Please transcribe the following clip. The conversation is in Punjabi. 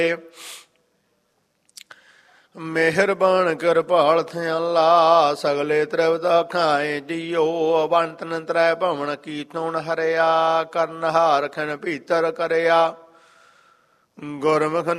ਮਿਹਰਬਾਨ ਕਿਰਪਾਲ ਥਿਆਲਾ ਸਗਲੇ ਤ੍ਰਿਵਤਾ ਖਾਏ ਜੀਓ ਅਵੰਤਨ ਤ੍ਰੈ ਭਵਨ ਕੀਤੋਂ ਹਰਿਆ ਕਰਨ ਹਾਰਖਨ ਭੀਤਰ ਕਰਿਆ ਗੁਰਮੁਖ